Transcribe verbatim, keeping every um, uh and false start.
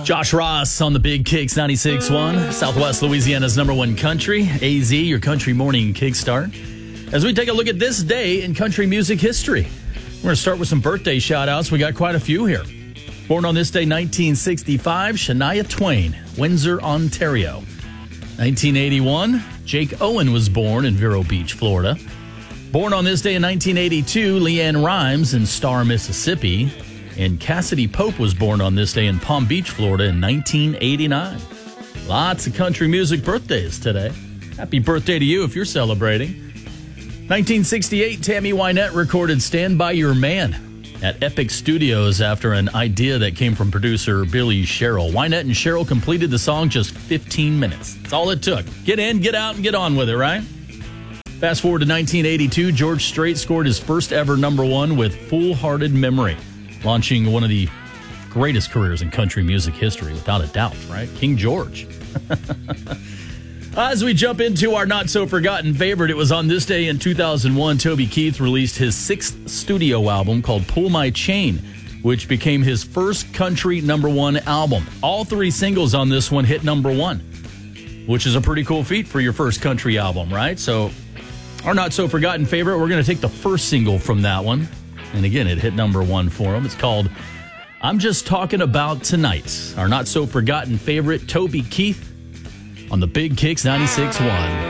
Josh Ross on the Big Kicks ninety-six point one, Southwest Louisiana's number one country. A Z, your country morning kickstart. As we take a look at this day in country music history, we're going to start with some birthday shout-outs. We got quite a few here. Born on this day, nineteen sixty-five, Shania Twain, Windsor, Ontario. nineteen eighty-one, Jake Owen was born in Vero Beach, Florida. Born on this day in nineteen eighty-two, Leanne Rimes in Star, Mississippi. And Cassidy Pope was born on this day in Palm Beach, Florida in nineteen eighty-nine. Lots of country music birthdays today. Happy birthday to you if you're celebrating. nineteen sixty-eight, Tammy Wynette recorded Stand By Your Man at Epic Studios after an idea that came from producer Billy Sherrill. Wynette and Sherrill completed the song just fifteen minutes. That's all it took. Get in, get out, and get on with it, right? Fast forward to nineteen eighty-two, George Strait scored his first ever number one with Full Hearted Memory, launching one of the greatest careers in country music history, without a doubt, right? King George. As we jump into our not-so-forgotten favorite, it was on this day in two thousand one, Toby Keith released his sixth studio album called Pull My Chain, which became his first country number one album. All three singles on this one hit number one, which is a pretty cool feat for your first country album, right? So our not-so-forgotten favorite, we're going to take the first single from that one. And again, it hit number one for him. It's called I'm Just Talking About Tonight. Our not-so-forgotten favorite, Toby Keith, on the Big Kicks ninety-six point one.